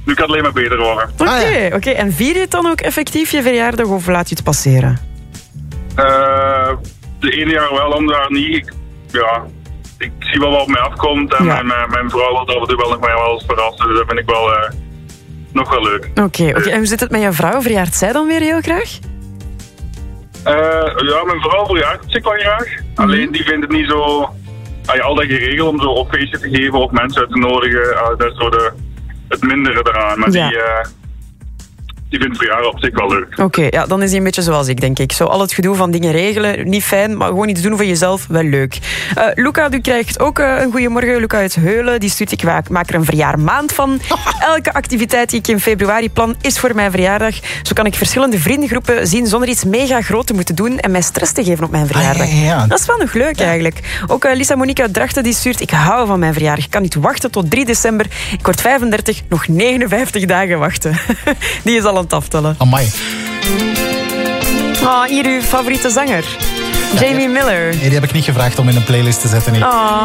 nu kan het alleen maar beter worden. Oké. En vier je het dan ook effectief je verjaardag of laat je het passeren? De ene jaar wel, ander jaar niet. Ik zie wel wat op mij afkomt. En mijn vrouw wil af en toe wel nog mij wel eens verrassen. Dus dat vind ik wel nog wel leuk. Oké. En hoe zit het met je vrouw? Verjaart zij dan weer heel graag? Mijn vrouw verjaart zich wel graag. Alleen die vindt het niet zo... al dat geregeld om zo op feestje te geven of mensen uit te nodigen. Dat is zo het mindere eraan. Maar die vindt verjaardag op zich wel leuk. Oké, dan is hij een beetje zoals ik, denk ik. Zo al het gedoe van dingen regelen, niet fijn, maar gewoon iets doen voor jezelf, wel leuk. Luca, u krijgt ook een goeiemorgen. Luca uit Heulen, die stuurt, ik maak er een verjaarmaand van. Elke activiteit die ik in februari plan, is voor mijn verjaardag. Zo kan ik verschillende vriendengroepen zien zonder iets mega groot te moeten doen en mij stress te geven op mijn verjaardag. Ja. Dat is wel nog leuk eigenlijk. Ook Lisa Monique uit Drachten, die stuurt, ik hou van mijn verjaardag. Ik kan niet wachten tot 3 december. Ik word 35, nog 59 dagen wachten. Die is al aan het aftellen. Amai. Hier uw favoriete zanger. Jamie Miller. Nee, die heb ik niet gevraagd om in een playlist te zetten. Nee.